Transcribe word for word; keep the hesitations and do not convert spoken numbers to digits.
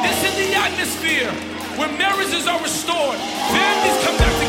This is the atmosphere where marriages are restored, families come back